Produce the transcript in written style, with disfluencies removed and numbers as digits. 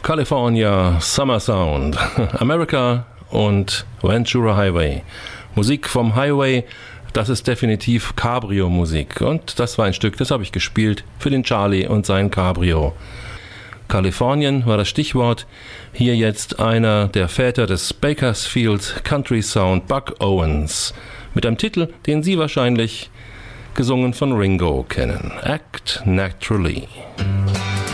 California Summer Sound, America und Ventura Highway. Musik vom Highway, das ist definitiv Cabrio-Musik. Und das war ein Stück, das habe ich gespielt für den Charlie und sein Cabrio. Kalifornien war das Stichwort. Hier jetzt einer der Väter des Bakersfield Country Sound, Buck Owens, mit einem Titel, den Sie wahrscheinlich gesungen von Ringo kennen. Act Naturally.